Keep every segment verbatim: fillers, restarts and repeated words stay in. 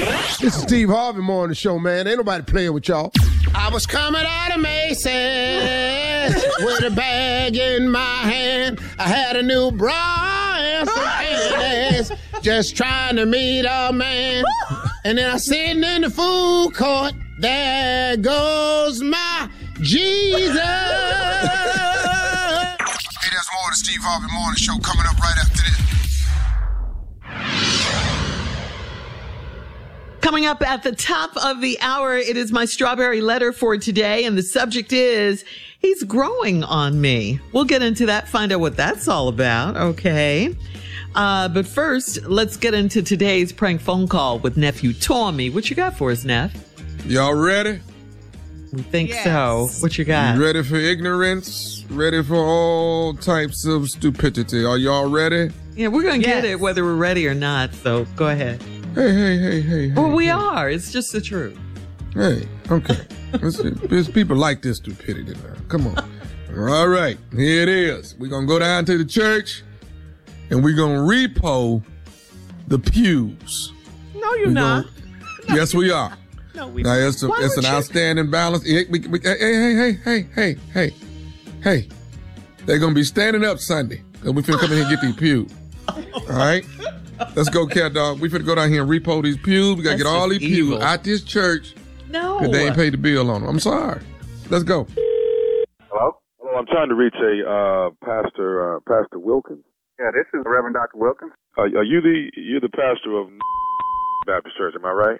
This is Steve Harvey Morning Show, man. Ain't nobody playing with y'all. I was coming out of Macy's with a bag in my hand. I had a new bra and some panties, just trying to meet a man. And then I sitting in the food court. There goes my Jesus. Hey, there's more of the Steve Harvey Morning Show coming up right after this. Coming up at the top of the hour, it is my strawberry letter for today, and the subject is, he's growing on me. We'll get into that, find out what that's all about, okay? Uh, but first, let's get into today's prank phone call with Nephew Tommy. What you got for us, Neff? Y'all ready? We think Yes. so. What you got? You ready for ignorance? Ready for all types of stupidity? Are y'all ready? Yeah, we're going to Yes. get it whether we're ready or not, so go ahead. Hey, hey, hey, hey, hey. Well, we hey. are. It's just the truth. Hey, okay. Let's see. There's people like this stupidity now. Come on. All right, here it is. We're going to go down to the church, and we're going to repo the pews. No, you're We not. gonna- yes, we are. No, we Now, it's, a, Why it's an would you- outstanding balance. Hey, we- we- hey, hey, hey, hey, hey, hey, hey. They're going to be standing up Sunday, because we finna come in here and get these pews. All right? Let's go, cat dog. We finna go down here and repo these pews. We got to That's get all just these pews evil. out this church, No. because they ain't paid the bill on them. I'm sorry. Let's go. Hello? Hello, I'm trying to reach a uh, Pastor uh, Pastor Wilkins. Yeah, this is Reverend Doctor Wilkins. Uh, are you the you're the pastor of Baptist Church? Am I right?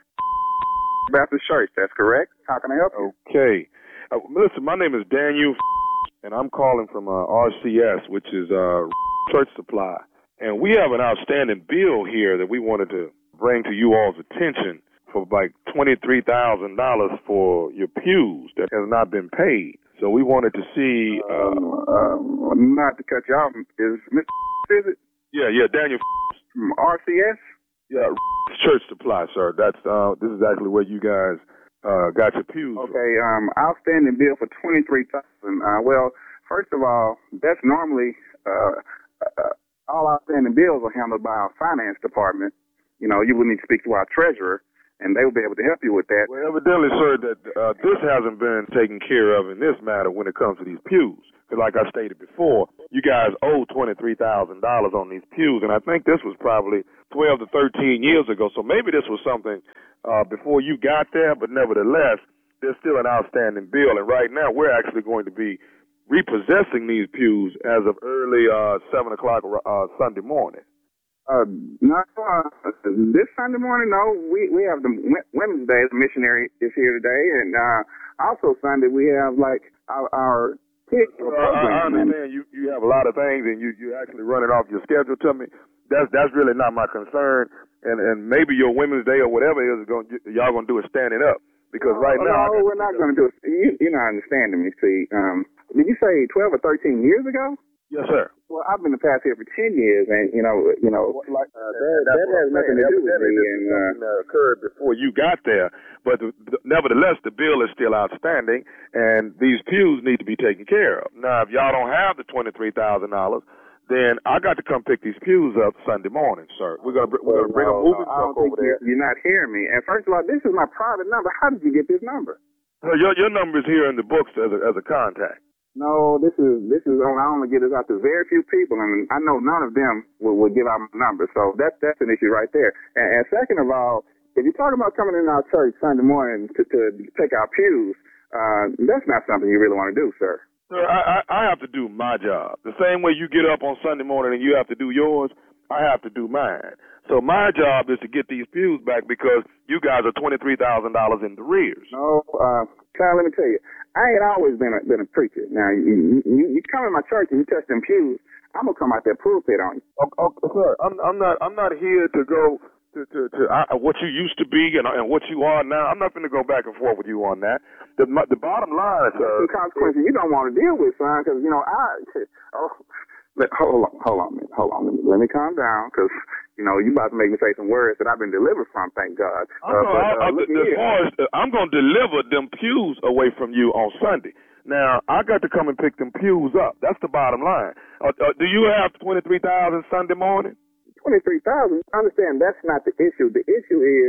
Baptist Church. That's correct. How can I help you? Okay. Uh, listen, my name is Daniel, and I'm calling from uh, R C S, which is uh, Church Supply, and we have an outstanding bill here that we wanted to bring to you all's attention for like twenty-three thousand dollars for your pews that has not been paid. So we wanted to see. Uh, uh, not to cut you off, is Mister Is it? Yeah, yeah, Daniel from R C S. Yeah, Church Supply, sir. That's uh, this is actually where you guys uh, got your pews. Okay, um, outstanding bill for twenty-three thousand. Uh, well, first of all, that's normally uh, uh, all outstanding bills are handled by our finance department. You know, you would need to speak to our treasurer, and they will be able to help you with that. Well, evidently, sir, that uh, this hasn't been taken care of in this matter when it comes to these pews. Because like I stated before, you guys owe twenty-three thousand dollars on these pews, and I think this was probably twelve to thirteen years ago. So maybe this was something uh, before you got there, but nevertheless, there's still an outstanding bill. And right now, we're actually going to be repossessing these pews as of early uh, seven o'clock uh, Sunday morning. Uh, not uh, this Sunday morning. No, we we have the Women's Day. The missionary is here today, and uh, also Sunday we have like our. our kids uh, I, I understand you you have a lot of things, and you you actually running off your schedule to me. That's that's really not my concern, and and maybe your Women's Day or whatever it is going y'all gonna do is standing up because right no, now. No, we're not gonna do it. You, you're not understanding me. See, um, did you say twelve or thirteen years ago? Yes, sir. Well, I've been the past here for ten years, and you know, you know, like uh, that, that has nothing to do with me. And uh, that occurred before you got there, but the, the, nevertheless, the bill is still outstanding, and these pews need to be taken care of. Now, if y'all don't have the twenty-three thousand dollars, then I got to come pick these pews up Sunday morning, sir. We're gonna we're gonna bring no, a moving no, I truck don't think over there. You're, you're not hearing me. And first of all, this is my private number. How did you get this number? Well, your your number is here in the books as a as a contact. No, this is this is only I only get this out to very few people, and I know none of them will, will give out my number. So that's that's an issue right there. And, and second of all, if you're talking about coming in our church Sunday morning to, to take our pews, uh, that's not something you really want to do, sir. Sir, I, I I have to do my job. The same way you get up on Sunday morning and you have to do yours, I have to do mine. So my job is to get these pews back because you guys are twenty-three thousand dollars in the rears. No, uh, Kyle, let me tell you, I ain't always been a, been a preacher. Now, you, you, you come in my church and you touch them pews, I'm gonna come out there pulpit on you. Okay, okay, sir, I'm I'm not I'm not here to go to to, to uh, what you used to be and and what you are now. I'm not going to go back and forth with you on that. The the bottom line, sir, some consequences you don't want to deal with, son, because you know I. Oh, let, hold on, hold on, man, hold on. Let me, let me calm down, because you know you about to make me say some words that I've been delivered from. Thank God. I'm uh, gonna, but, uh, look as far as, uh, I'm going to deliver them pews away from you on Sunday. Now I got to come and pick them pews up. That's the bottom line. Uh, uh, do you have twenty-three thousand Sunday morning? Twenty-three thousand. Understand that's not the issue. The issue is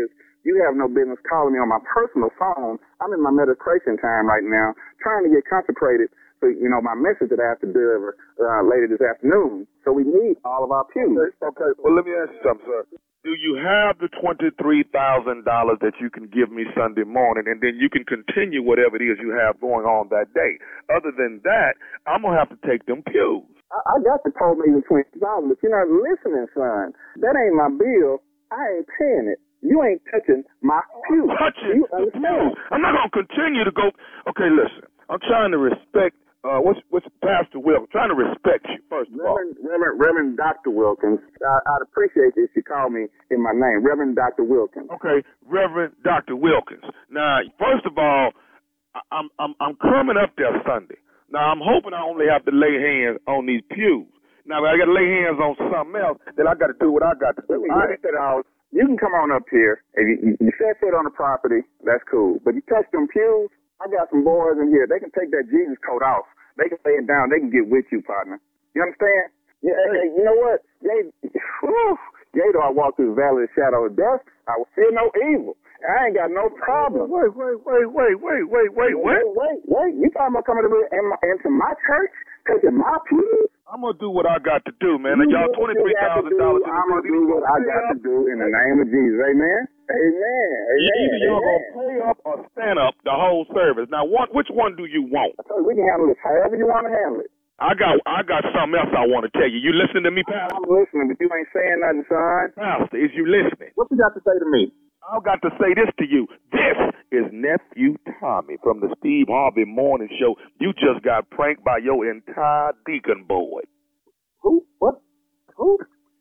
You have no business calling me on my personal phone. I'm in my meditation time right now, trying to get concentrated for, you know, my message that I have to deliver uh, later this afternoon. So we need all of our pews. Okay, okay. Well, let me ask you something, sir. Do you have the twenty-three thousand dollars that you can give me Sunday morning, and then you can continue whatever it is you have going on that day? Other than that, I'm going to have to take them pews. I, I got the told me the twenty thousand dollars, but you're not listening, son. That ain't my bill. I ain't paying it. You ain't touching my pew. Touching You the understand? pews. I'm not going to continue to go. Okay, listen. I'm trying to respect, uh, what's, what's Pastor Will? I'm trying to respect you, first of all. Reverend, Reverend, Reverend Doctor Wilkins, I, I'd appreciate it if you call me in my name, Reverend Doctor Wilkins. Okay, Reverend Doctor Wilkins. Now, first of all, I- I'm I'm I'm coming up there Sunday. Now, I'm hoping I only have to lay hands on these pews. Now, if I got to lay hands on something else, then I got to do what I got to do. I said, uh, you can come on up here. If you, you set foot on the property, that's cool. But you touch them pews, I got some boys in here. They can take that Jesus coat off. They can lay it down. They can get with you, partner. You understand? Yeah, hey, you know what? Yea, whew, yea, though I walk through the valley of the shadow of death, I will fear no evil. I ain't got no problem. Wait, wait, wait, wait, wait, wait, wait, wait, what? wait, wait. You talking about coming to me in my, into my church, taking my pews? I'm going to do what I got to do, man. And y'all twenty-three thousand dollars. I'm going to do what I got to do in the name of Jesus. Amen? Amen. Amen. Either y'all going to pay up or stand up the whole service. Now, one, which one do you want? I told you, we can handle this however you want to handle it. I got I got something else I want to tell you. You listening to me, Pastor? I'm listening, but you ain't saying nothing, son. Pastor, is you listening? What you got to say to me? I've got to say this to you. This is Nephew Tommy from the Steve Harvey Morning Show. You just got pranked by your entire deacon board. Who? What? Who?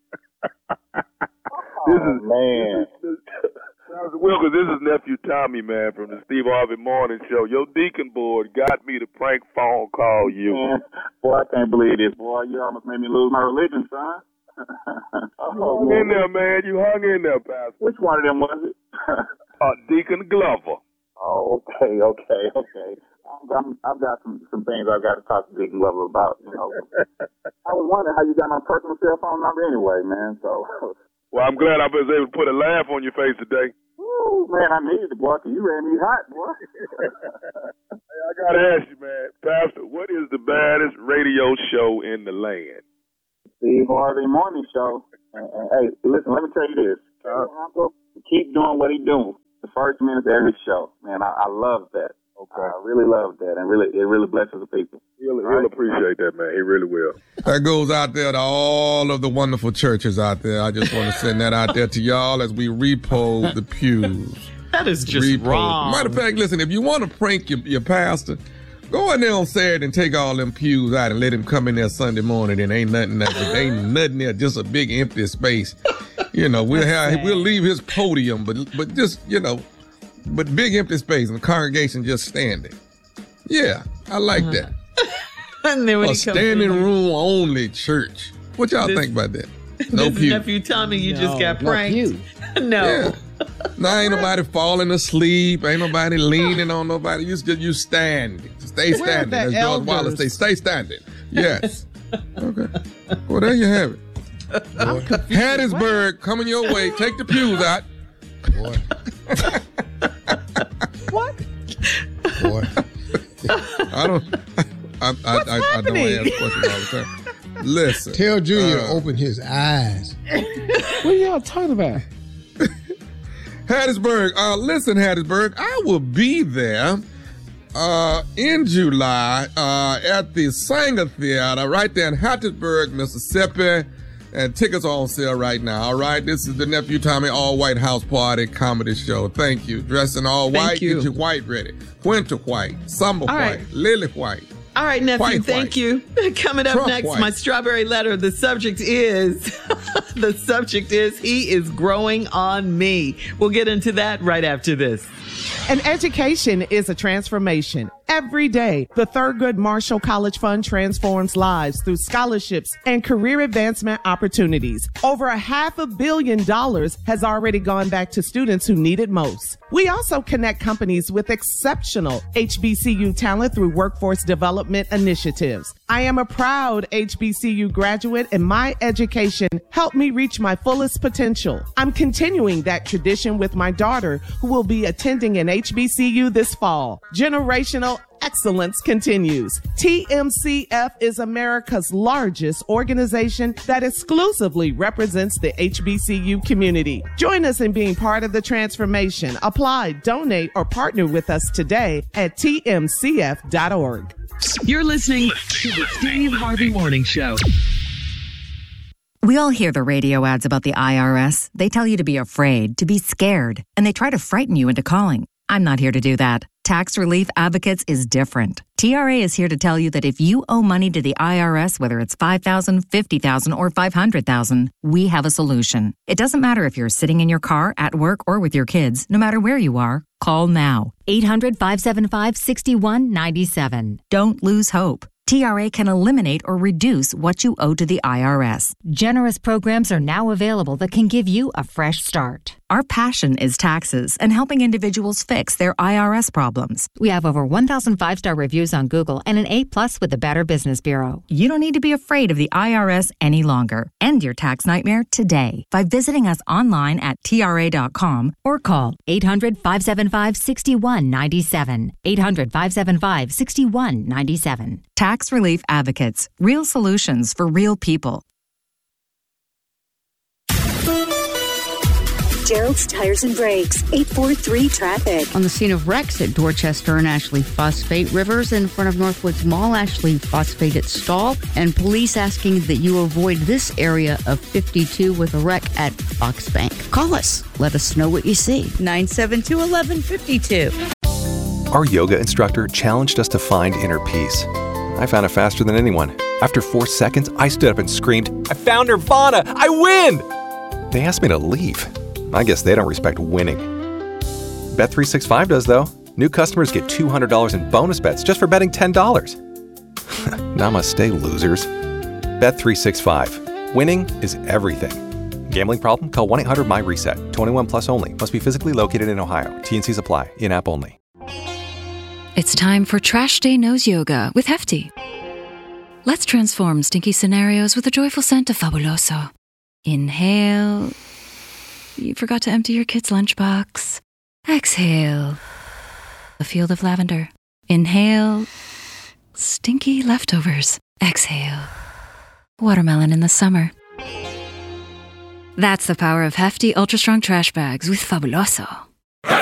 This is, oh, man. This is, Pastor Wilkins, this is Nephew Tommy, man, from the Steve Harvey Morning Show. Your deacon board got me to prank phone call you. Man, boy, I can't believe this, boy. You almost made me lose my religion, son. Oh, hung in there, man. You hung in there, Pastor. Which one of them was it? uh, Deacon Glover. Oh, okay, okay, okay. I'm, I've got some, some things I've got to talk to Deacon Glover about, you know. I was wondering how you got my personal cell phone number anyway, man, so. Well, I'm glad I was able to put a laugh on your face today. Ooh, man, I needed it, boy, 'cause you ran me hot, boy. Hey, I got to ask you, man, Pastor, what is the baddest radio show in the land? Steve Harvey Morning Show. And, and, hey, listen, let me tell you this. Uh, Uncle, keep doing what he's doing. The first minute of every show. Man, I, I love that. Okay. I really love that. And really, it really blesses the people. He'll, he'll right? appreciate that, man. He really will. That goes out there to all of the wonderful churches out there. I just want to send that out there to y'all as we repo the pews. That is just repo. wrong. Matter of fact, listen, if you want to prank your, your pastor, go in there on Saturday and take all them pews out and let him come in there Sunday morning and ain't nothing there. Ain't nothing there, just a big empty space. You know, we'll have, we'll leave his podium, but but just, you know, but big empty space and the congregation just standing. Yeah, I like that. And then when a he comes standing in, room only church. What y'all This- think about that? No this pew. Nephew Tommy, you No, just got no pranked. pew. No. Yeah. Now ain't nobody falling asleep. Ain't nobody leaning on nobody. You just you standing. Stay Where are standing. the As George elders? Wallace say, stay standing. Yes. Okay. Well, there you have it. I'm confused. Hattiesburg coming your way. Take the pews out. Boy, What? boy. I don't. I, I, I, I, I don't happening? ask questions all the time. Listen. Tell Junior to uh, open his eyes. What are y'all talking about? Hattiesburg. Uh, listen, Hattiesburg, I will be there uh, in July uh, at the Sanger Theater right there in Hattiesburg, Mississippi. And tickets are on sale right now. All right. This is the Nephew Tommy All White House Party comedy show. Thank you. Dressing all Thank white. you. Get your white ready. Winter white. Summer All white. right. Lily white. All right, nephew, White, thank white. you. Coming up Trump next, white. my strawberry letter. The subject is, the subject is, he is growing on me. We'll get into that right after this. An education is a transformation. Every day, the Thurgood Marshall College Fund transforms lives through scholarships and career advancement opportunities. Over a half a billion dollars has already gone back to students who need it most. We also connect companies with exceptional H B C U talent through workforce development initiatives. I am a proud H B C U graduate, and my education helped me reach my fullest potential. I'm continuing that tradition with my daughter, who will be attending an H B C U this fall. Generational excellence continues. T M C F is America's largest organization that exclusively represents the H B C U community. Join us in being part of the transformation. Apply, donate, or partner with us today at T M C F dot org. You're listening to the Steve Harvey Morning Show. We all hear the radio ads about the I R S. They tell you to be afraid, to be scared, and they try to frighten you into calling. I'm not here to do that. Tax Relief Advocates is different. T R A is here to tell you that if you owe money to the I R S, whether it's five thousand dollars, fifty thousand dollars, or five hundred thousand dollars, we have a solution. It doesn't matter if you're sitting in your car, at work, or with your kids. No matter where you are, call now. eight hundred, five seven five, six one nine seven. Don't lose hope. T R A can eliminate or reduce what you owe to the I R S. Generous programs are now available that can give you a fresh start. Our passion is taxes and helping individuals fix their I R S problems. We have over one thousand five-star reviews on Google and an A-plus with the Better Business Bureau. You don't need to be afraid of the I R S any longer. End your tax nightmare today by visiting us online at T R A dot com or call eight hundred, five seven five, six one nine seven. eight hundred, five seven five, six one nine seven. Tax Relief Advocates. Real solutions for real people. Gerald's Tires and Brakes, eight four three traffic. On the scene of wrecks at Dorchester and Ashley Phosphate Rivers in front of Northwoods Mall, Ashley Phosphate at Stall, and police asking that you avoid this area of fifty-two with a wreck at Fox Bank. Call us. Let us know what you see. nine seven two, one one five two. Our yoga instructor challenged us to find inner peace. I found it faster than anyone. After four seconds, I stood up and screamed, "I found Nirvana! I win!" They asked me to leave. I guess they don't respect winning. Bet three sixty-five does, though. New customers get two hundred dollars in bonus bets just for betting ten dollars. Namaste, losers. Bet three sixty-five. Winning is everything. Gambling problem? Call one eight hundred my reset. twenty-one plus only. Must be physically located in Ohio. T and Cs apply. In-app only. It's time for Trash Day Nose Yoga with Hefty. Let's transform stinky scenarios with a joyful scent of Fabuloso. Inhale. You forgot to empty your kid's lunchbox. Exhale. A field of lavender. Inhale. Stinky leftovers. Exhale. Watermelon in the summer. That's the power of Hefty Ultra Strong Trash Bags with Fabuloso.